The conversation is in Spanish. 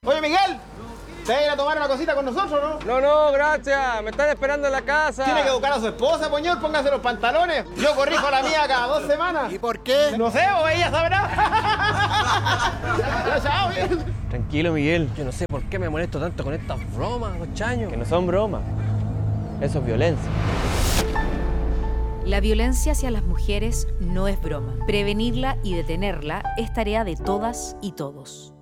Oye, Miguel, ¿te vas a ir a tomar una cosita con nosotros, no? No, gracias. Me están esperando en la casa. Tiene que educar a su esposa, poñol. Póngase los pantalones. Yo corrijo a la mía cada 2 semanas. ¿Y por qué? No sé, o ella sabrá. Ya, chao, bien. Tranquilo, Miguel. Yo no sé por qué me molesto tanto con estas bromas, cochaño. Que no son bromas. Eso es violencia. La violencia hacia las mujeres no es broma. Prevenirla y detenerla es tarea de todas y todos.